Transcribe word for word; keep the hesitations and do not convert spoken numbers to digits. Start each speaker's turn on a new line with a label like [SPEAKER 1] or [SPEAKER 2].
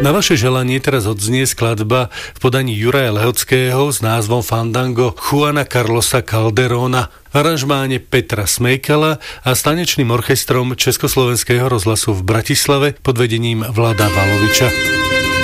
[SPEAKER 1] Na vaše želanie teraz odznie skladba v podaní Juraja Lehockého s názvom Fandango Juana Carlosa Calderona, v aranžmáne Petra Smejkala a s tanečným orchestrom Československého rozhlasu v Bratislave pod vedením Vlada Valoviča.